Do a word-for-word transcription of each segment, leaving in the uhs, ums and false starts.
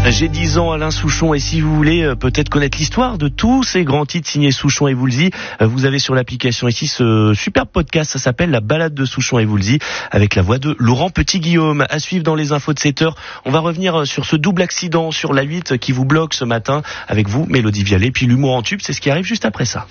J'ai dix ans, Alain Souchon, et si vous voulez euh, peut-être connaître l'histoire de tous ces grands titres signés Souchon et Woolsey, euh, vous avez sur l'application ici ce superbe podcast, ça s'appelle La balade de Souchon et Woolsey, avec la voix de Laurent Petit-Guillaume. À suivre dans les infos de sept heures, on va revenir sur ce double accident sur l'A huit qui vous bloque ce matin, avec vous, Mélodie Vialet, puis l'humour en tube, c'est ce qui arrive juste après ça.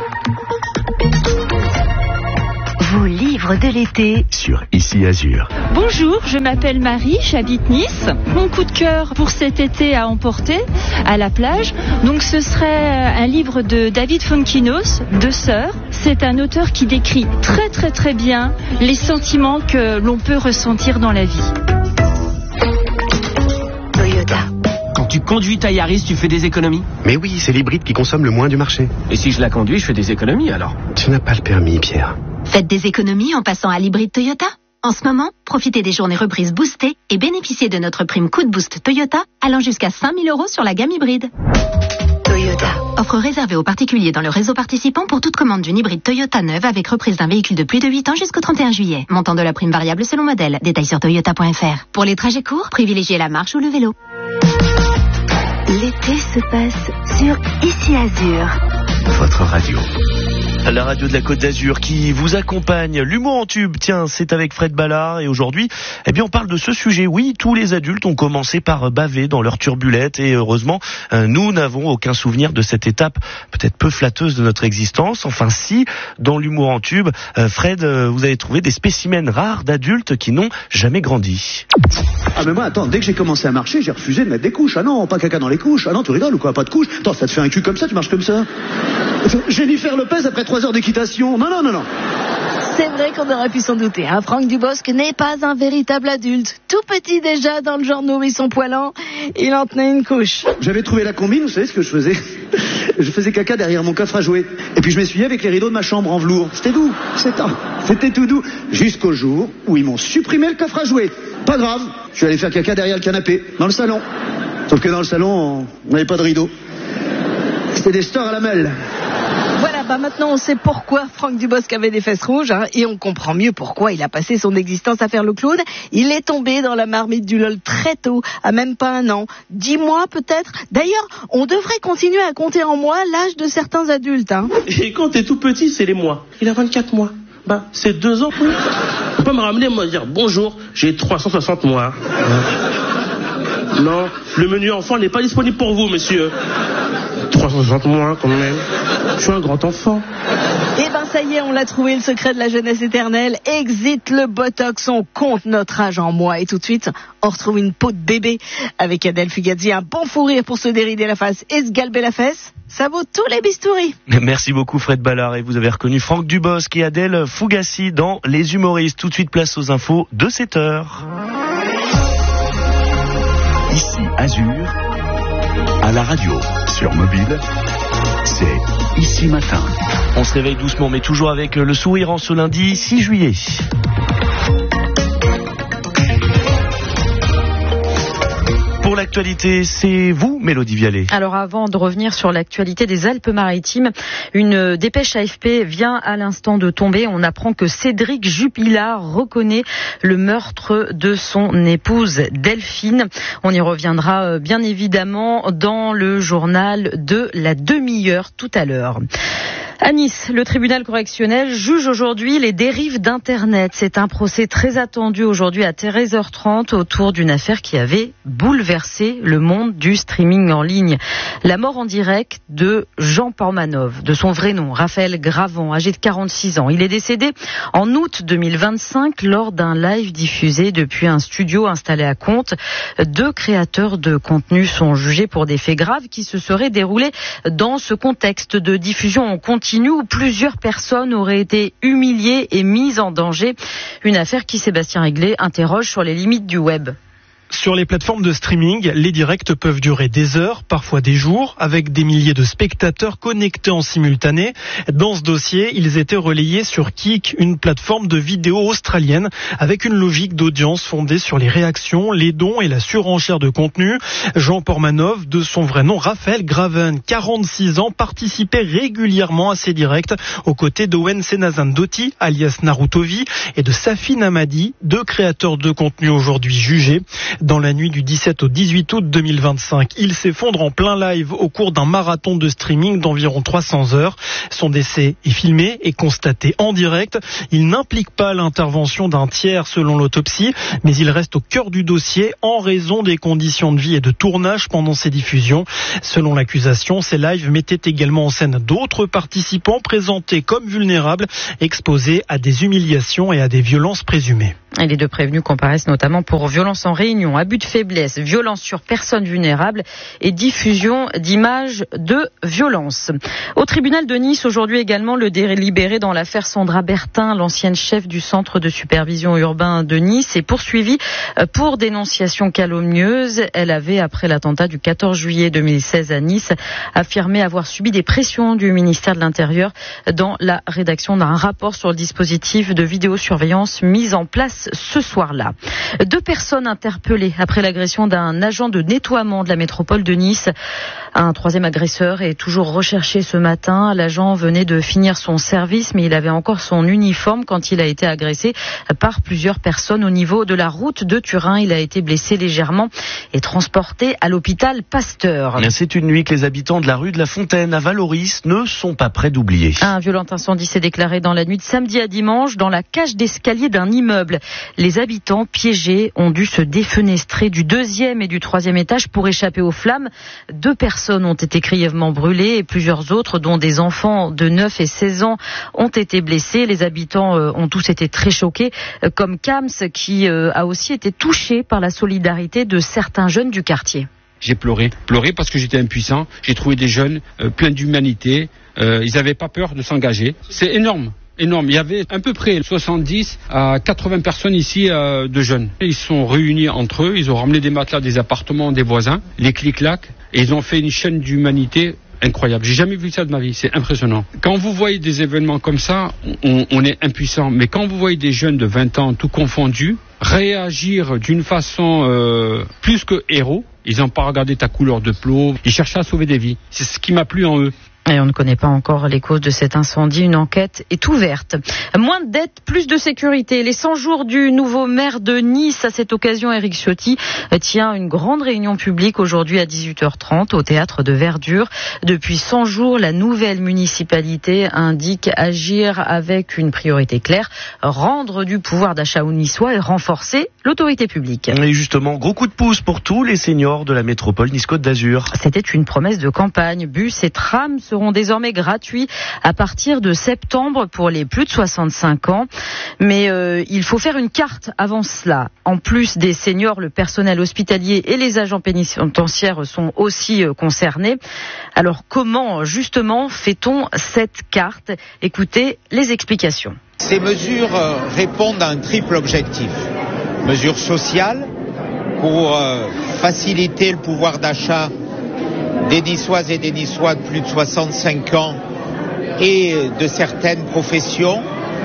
Vos livres de l'été sur Ici Azur. Bonjour, je m'appelle Marie, j'habite Nice. Mon coup de cœur pour cet été à emporter à la plage, donc ce serait un livre de David Fonkinos, Deux sœurs. C'est un auteur qui décrit très très très bien les sentiments que l'on peut ressentir dans la vie. Toyota. Quand tu conduis ta Yaris, tu fais des économies? Mais oui, c'est l'hybride qui consomme le moins du marché. Et si je la conduis, je fais des économies alors? Tu n'as pas le permis, Pierre. Faites des économies en passant à l'hybride Toyota. En ce moment, profitez des journées reprises boostées et bénéficiez de notre prime coup de boost Toyota allant jusqu'à cinq mille euros sur la gamme hybride. Toyota. Offre réservée aux particuliers dans le réseau participant pour toute commande d'une hybride Toyota neuve avec reprise d'un véhicule de plus de huit ans jusqu'au trente et un juillet. Montant de la prime variable selon modèle. Détails sur toyota point f r. Pour les trajets courts, privilégiez la marche ou le vélo. L'été se passe sur Ici Azur. Votre radio. La radio de la Côte d'Azur qui vous accompagne. L'humour en tube, tiens, c'est avec Fred Ballard et aujourd'hui, eh bien, on parle de ce sujet. Oui, tous les adultes ont commencé par baver dans leur turbulette et heureusement, euh, nous n'avons aucun souvenir de cette étape peut-être peu flatteuse de notre existence. Enfin, si, dans l'humour en tube, euh, Fred, euh, vous avez trouvé des spécimens rares d'adultes qui n'ont jamais grandi. Ah mais moi, attends, dès que j'ai commencé à marcher, j'ai refusé de mettre des couches. Ah non, pas caca dans les couches. Ah non, tu rigoles ou quoi? Pas de couches. Attends, ça te fait un cul comme ça, tu marches comme ça? Jennifer Lopez après trois heures d'équitation. Non, non, non, non. C'est vrai qu'on aurait pu s'en douter. Hein. Franck Dubosc n'est pas un véritable adulte. Tout petit déjà, dans le genre nourrisson poilant, il en tenait une couche. J'avais trouvé la combine, vous savez ce que je faisais? Je faisais caca derrière mon coffre à jouets. Et puis je m'essuyais avec les rideaux de ma chambre en velours. C'était doux, c'était tout doux. Jusqu'au jour où ils m'ont supprimé le coffre à jouets. Pas grave, je suis allé faire caca derrière le canapé, dans le salon. Sauf que dans le salon, on n'avait pas de rideau. C'était des stores à la mêle. Voilà, bah maintenant on sait pourquoi Franck Dubosc avait des fesses rouges, hein, et on comprend mieux pourquoi il a passé son existence à faire le clown. Il est tombé dans la marmite du LOL très tôt, à même pas un an, dix mois peut-être. D'ailleurs, on devrait continuer à compter en mois l'âge de certains adultes. Hein. Et quand t'es tout petit, c'est les mois. Il a vingt-quatre mois. Bah, c'est deux ans. Oui. Faut pas me ramener, moi, dire bonjour, j'ai trois cent soixante mois. Non, le menu enfant n'est pas disponible pour vous, monsieur. trois cent soixante mois, quand même. Je suis un grand enfant. Eh ben, ça y est, on l'a trouvé, le secret de la jeunesse éternelle. Exit le botox, on compte notre âge en mois. Et tout de suite, on retrouve une peau de bébé avec Adèle Fugazzi. Un bon fou rire pour se dérider la face et se galber la fesse. Ça vaut tous les bistouris. Merci beaucoup Fred Ballard, et vous avez reconnu Franck Dubosc et Adèle Fugazzi dans Les Humoristes. Tout de suite, place aux infos de sept heures. Ici Azur, à la radio, sur mobile, c'est Ici Matin. On se réveille doucement, mais toujours avec le sourire en ce lundi six juillet. Pour l'actualité, c'est vous, Mélodie Vialet. Alors avant de revenir sur l'actualité des Alpes-Maritimes, une dépêche A F P vient à l'instant de tomber. On apprend que Cédric Jupilar reconnaît le meurtre de son épouse Delphine. On y reviendra bien évidemment dans le journal de la demi-heure tout à l'heure. À Nice, le tribunal correctionnel juge aujourd'hui les dérives d'Internet. C'est un procès très attendu aujourd'hui à treize heures trente autour d'une affaire qui avait bouleversé le monde du streaming en ligne. La mort en direct de Jean Pormanov, de son vrai nom, Raphaël Gravant, âgé de quarante-six ans. Il est décédé en août deux mille vingt-cinq lors d'un live diffusé depuis un studio installé à Contes. Deux créateurs de contenu sont jugés pour des faits graves qui se seraient déroulés dans ce contexte de diffusion en continu où plusieurs personnes auraient été humiliées et mises en danger. Une affaire qui, Sébastien Réglet, interroge sur les limites du web. Sur les plateformes de streaming, les directs peuvent durer des heures, parfois des jours, avec des milliers de spectateurs connectés en simultané. Dans ce dossier, ils étaient relayés sur Kik, une plateforme de vidéo australienne, avec une logique d'audience fondée sur les réactions, les dons et la surenchère de contenu. Jean Pormanov, de son vrai nom Raphaël Graven, quarante-six ans, participait régulièrement à ces directs, aux côtés d'Owen Senazan-Dotti, alias Narutovi, et de Safi Namadi, deux créateurs de contenu aujourd'hui jugés. Dans la nuit du dix-sept au dix-huit août deux mille vingt-cinq, il s'effondre en plein live au cours d'un marathon de streaming d'environ trois cents heures. Son décès est filmé et constaté en direct. Il n'implique pas l'intervention d'un tiers selon l'autopsie, mais il reste au cœur du dossier en raison des conditions de vie et de tournage pendant ses diffusions. Selon l'accusation, ces lives mettaient également en scène d'autres participants présentés comme vulnérables, exposés à des humiliations et à des violences présumées. Et les deux prévenus comparaissent notamment pour violence en réunion, abus de faiblesse, violence sur personnes vulnérables et diffusion d'images de violence. Au tribunal de Nice, aujourd'hui également, le délibéré dans l'affaire Sandra Bertin, l'ancienne chef du centre de supervision urbain de Nice, est poursuivie pour dénonciation calomnieuse. Elle avait, après l'attentat du quatorze juillet deux mille seize à Nice, affirmé avoir subi des pressions du ministère de l'Intérieur dans la rédaction d'un rapport sur le dispositif de vidéosurveillance mis en place ce soir-là. Deux personnes interpellées après l'agression d'un agent de nettoiement de la métropole de Nice. Un troisième agresseur est toujours recherché ce matin. L'agent venait de finir son service, mais il avait encore son uniforme quand il a été agressé par plusieurs personnes au niveau de la route de Turin. Il a été blessé légèrement et transporté à l'hôpital Pasteur. C'est une nuit que les habitants de la rue de la Fontaine à Valoris ne sont pas près d'oublier. Un violent incendie s'est déclaré dans la nuit de samedi à dimanche dans la cage d'escalier d'un immeuble. Les habitants piégés ont dû se défenestrer du deuxième et du troisième étage pour échapper aux flammes. Deux personnes ont été grièvement brûlées et plusieurs autres, dont des enfants de neuf et seize ans, ont été blessés. Les habitants ont tous été très choqués, comme Kams, qui a aussi été touché par la solidarité de certains jeunes du quartier. J'ai pleuré, pleuré parce que j'étais impuissant. J'ai trouvé des jeunes euh, pleins d'humanité. Euh, ils n'avaient pas peur de s'engager. C'est énorme. Énorme. Il y avait à peu près soixante-dix à quatre-vingts personnes ici euh, de jeunes. Ils se sont réunis entre eux, ils ont ramené des matelas des appartements des voisins, les clic-clac, et ils ont fait une chaîne d'humanité incroyable. J'ai jamais vu ça de ma vie, c'est impressionnant. Quand vous voyez des événements comme ça, on, on est impuissant. Mais quand vous voyez des jeunes de vingt ans, tout confondus, réagir d'une façon euh, plus que héros, ils n'ont pas regardé ta couleur de peau, ils cherchaient à sauver des vies. C'est ce qui m'a plu en eux. Et on ne connaît pas encore les causes de cet incendie. Une enquête est ouverte. Moins de dettes, plus de sécurité. Les cent jours du nouveau maire de Nice. À cette occasion, Éric Ciotti tient une grande réunion publique aujourd'hui à dix-huit heures trente au théâtre de Verdure. Depuis cent jours, la nouvelle municipalité indique agir avec une priorité claire, rendre du pouvoir d'achat aux Niçois et renforcer l'autorité publique. Et justement, gros coup de pouce pour tous les seniors de la métropole Nice-Côte d'Azur. C'était une promesse de campagne. Bus et trams seront désormais gratuits à partir de septembre pour les plus de soixante-cinq ans. Mais euh, il faut faire une carte avant cela. En plus des seniors, le personnel hospitalier et les agents pénitentiaires sont aussi euh, concernés. Alors comment justement fait-on cette carte ? Écoutez les explications. Ces mesures euh, répondent à un triple objectif. Mesures sociales pour euh, faciliter le pouvoir d'achat des Niçoises et des Niçois de plus de soixante-cinq ans et de certaines professions.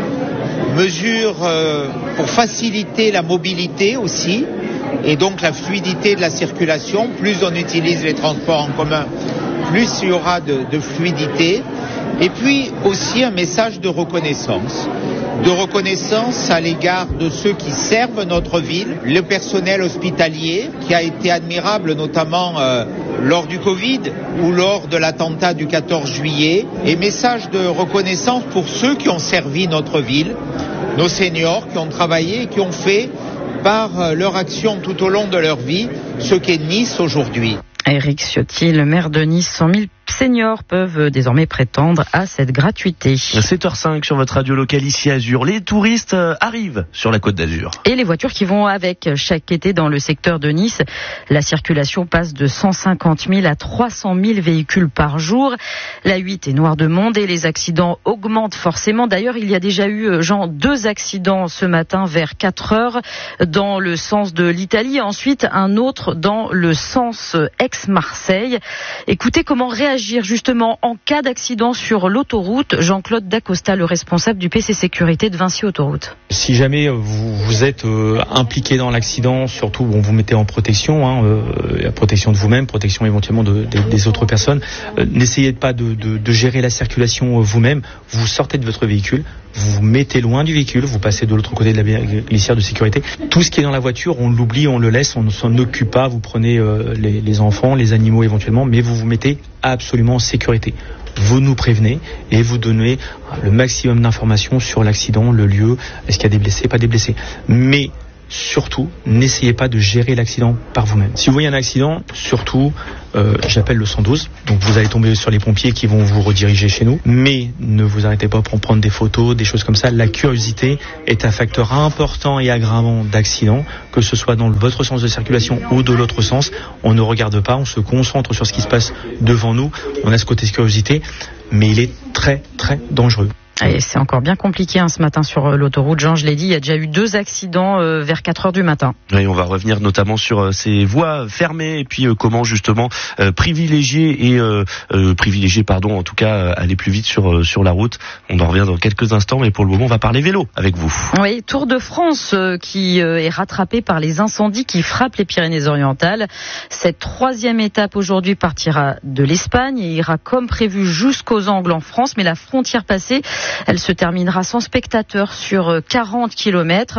Mesures euh, pour faciliter la mobilité aussi et donc la fluidité de la circulation. Plus on utilise les transports en commun, plus il y aura de, de fluidité. Et puis aussi un message de reconnaissance. De reconnaissance à l'égard de ceux qui servent notre ville, le personnel hospitalier qui a été admirable notamment euh, lors du Covid ou lors de l'attentat du quatorze juillet, et message de reconnaissance pour ceux qui ont servi notre ville, nos seniors qui ont travaillé et qui ont fait par leur action tout au long de leur vie ce qu'est Nice aujourd'hui. Éric Ciotti, le maire de Nice, cent mille seniors peuvent désormais prétendre à cette gratuité. sept heures cinq sur votre radio locale ici Azur. Les touristes arrivent sur la Côte d'Azur. Et les voitures qui vont avec. Chaque été dans le secteur de Nice, la circulation passe de cent cinquante mille à trois cent mille véhicules par jour. La huit est noire de monde et les accidents augmentent forcément. D'ailleurs, il y a déjà eu, Jean, deux accidents ce matin vers quatre heures dans le sens de l'Italie. Ensuite, un autre dans le sens ex-Marseille. Écoutez comment réagir justement en cas d'accident sur l'autoroute. Jean-Claude Dacosta, le responsable du P C Sécurité de Vinci Autoroute. Si jamais vous, vous êtes euh, impliqué dans l'accident, surtout bon, vous mettez en protection, hein, euh, la protection de vous-même, protection éventuellement de, de, des autres personnes. Euh, n'essayez pas de, de, de gérer la circulation euh, vous-même. Vous sortez de votre véhicule, vous vous mettez loin du véhicule, vous passez de l'autre côté de la glissière de sécurité. Tout ce qui est dans la voiture, on l'oublie, on le laisse, on ne s'en occupe pas. Vous prenez euh, les, les enfants, les animaux éventuellement, mais vous vous mettez absolument en sécurité. Vous nous prévenez et vous donnez le maximum d'informations sur l'accident, le lieu, est-ce qu'il y a des blessés, pas des blessés. Mais surtout, n'essayez pas de gérer l'accident par vous-même. Si vous voyez un accident, surtout, euh, j'appelle le cent douze. Donc vous allez tomber sur les pompiers qui vont vous rediriger chez nous. Mais ne vous arrêtez pas pour prendre des photos, des choses comme ça. La curiosité est un facteur important et aggravant d'accident, que ce soit dans votre sens de circulation ou de l'autre sens. On ne regarde pas, on se concentre sur ce qui se passe devant nous. On a ce côté de curiosité, mais il est très très dangereux. Et c'est encore bien compliqué hein, ce matin sur euh, l'autoroute. Jean, je l'ai dit, il y a déjà eu deux accidents euh, vers quatre heures du matin. Oui, on va revenir notamment sur euh, ces voies fermées et puis euh, comment justement euh, privilégier et euh, euh, privilégier, pardon, en tout cas euh, aller plus vite sur euh, sur la route. On en revient dans quelques instants, mais pour le moment, on va parler vélo avec vous. Oui, Tour de France euh, qui euh, est rattrapé par les incendies qui frappent les Pyrénées-Orientales. Cette troisième étape aujourd'hui partira de l'Espagne et ira comme prévu jusqu'aux Angles en France, mais la frontière passée, elle se terminera sans spectateurs sur quarante kilomètres.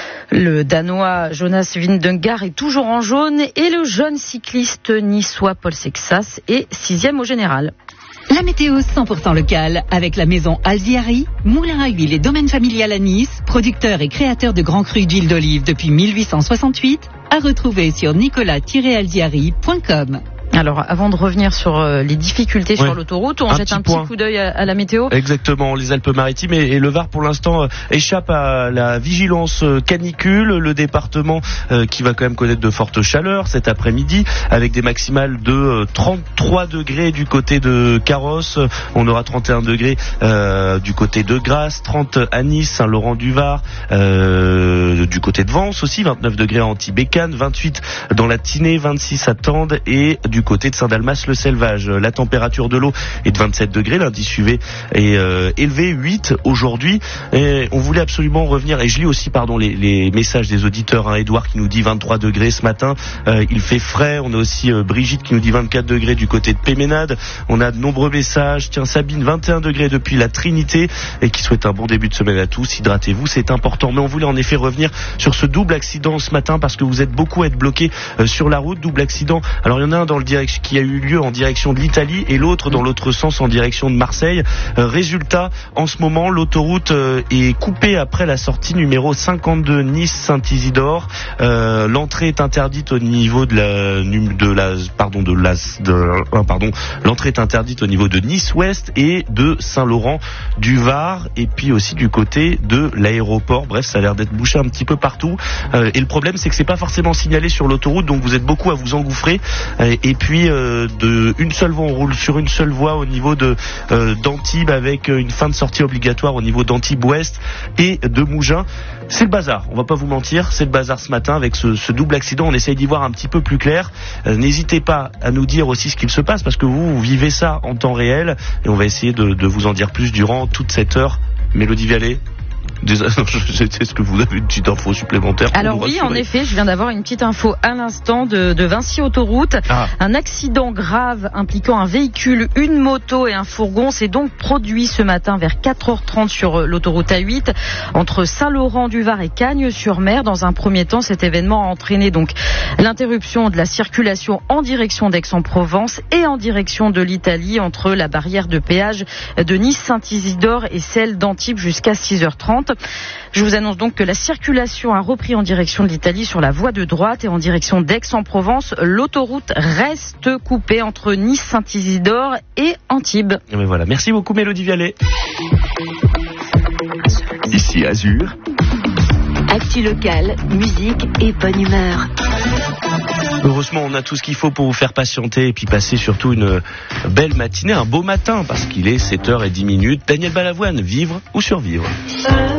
Le Danois Jonas Vingegaard est toujours en jaune et le jeune cycliste niçois Paul Sexas est sixième au général. La météo cent pour cent locale avec la maison Alziari, moulin à huile et domaine familial à Nice, producteur et créateur de grands crus d'huile d'olive depuis mille huit cent soixante-huit, à retrouver sur nicolas tiret alziari point com. Alors, avant de revenir sur euh, les difficultés ouais. sur l'autoroute, on un jette petit un point. petit coup d'œil à, à la météo. Exactement, les Alpes-Maritimes et, et le Var pour l'instant euh, échappe à la vigilance euh, canicule. Le département euh, qui va quand même connaître de fortes chaleurs cet après-midi avec des maximales de euh, trente-trois degrés du côté de Carrosse. On aura trente et un degrés euh, du côté de Grasse, trente à Nice, Saint-Laurent-du-Var, euh, du côté de Vence aussi, vingt-neuf degrés à Antibes-Bécane, vingt-huit dans la Tinée, vingt-six à Tende et du côté de Saint-Dalmas-le-Selvage. La température de l'eau est de vingt-sept degrés, l'indice U V est euh, élevé, huit aujourd'hui. Et on voulait absolument revenir, et je lis aussi pardon les, les messages des auditeurs. Hein. Edouard qui nous dit vingt-trois degrés ce matin, euh, il fait frais. On a aussi euh, Brigitte qui nous dit vingt-quatre degrés du côté de Péménade. On a de nombreux messages. Tiens, Sabine, vingt et un degrés depuis la Trinité et qui souhaite un bon début de semaine à tous. Hydratez-vous, c'est important. Mais on voulait en effet revenir sur ce double accident ce matin parce que vous êtes beaucoup à être bloqués euh, sur la route. Double accident. Alors il y en a un dans le direct, qui a eu lieu en direction de l'Italie et l'autre dans l'autre sens en direction de Marseille. Euh, résultat, en ce moment, l'autoroute euh, est coupée après la sortie numéro cinquante-deux Nice-Saint-Isidore. Euh, l'entrée est interdite au niveau de la, de la, pardon, de la, de, euh, pardon, l'entrée est interdite au niveau de Nice-Ouest et de Saint-Laurent-du-Var et puis aussi du côté de l'aéroport. Bref, ça a l'air d'être bouché un petit peu partout. Euh, et le problème, c'est que c'est pas forcément signalé sur l'autoroute, donc vous êtes beaucoup à vous engouffrer. Euh, et puis euh, de une seule voie, on roule sur une seule voie au niveau de euh, d'Antibes avec une fin de sortie obligatoire au niveau d'Antibes Ouest et de Mougins. C'est le bazar, on va pas vous mentir, c'est le bazar ce matin avec ce, ce double accident. On essaye d'y voir un petit peu plus clair. Euh, n'hésitez pas à nous dire aussi ce qu'il se passe parce que vous, vous vivez ça en temps réel et on va essayer de, de vous en dire plus durant toute cette heure. Mélodie Vialet. Est-ce que vous avez une petite info supplémentaire? Alors oui, en effet, je viens d'avoir une petite info à l'instant de, de Vinci Autoroute. Ah. Un accident grave impliquant un véhicule, une moto et un fourgon s'est donc produit ce matin vers quatre heures trente sur l'autoroute A huit entre Saint-Laurent-du-Var et Cagnes-sur-Mer. Dans un premier temps, cet événement a entraîné donc l'interruption de la circulation en direction d'Aix-en-Provence et en direction de l'Italie entre la barrière de péage de Nice-Saint-Isidore et celle d'Antibes jusqu'à six heures trente. Je vous annonce donc que la circulation a repris en direction de l'Italie sur la voie de droite et en direction d'Aix-en-Provence. L'autoroute reste coupée entre Nice-Saint-Isidore et Antibes. Mais voilà, merci beaucoup Mélodie Vialet. Ici Azur. Actu locale, musique et bonne humeur. Heureusement, on a tout ce qu'il faut pour vous faire patienter et puis passer surtout une belle matinée, un beau matin, parce qu'il est sept heures dix minutes. Daniel Balavoine, vivre ou survivre.